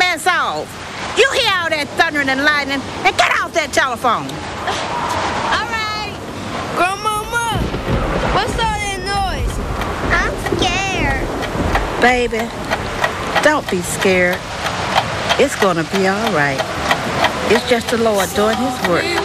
mess off. You hear all that thundering and lightning and get off that telephone. All right. Grandmama, what's all that noise? I'm scared. Baby, don't be scared. It's gonna be all right. It's just the Lord doing his work.